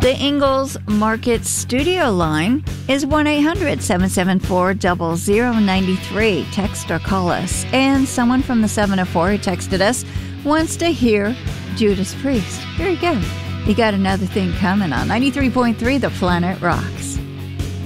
The Ingalls Market studio line is 1-800-774-0093. Text or call us. And someone from the 704 who texted us wants to hear Judas Priest. Very good. You got another thing coming on 93.3 The Planet Rocks.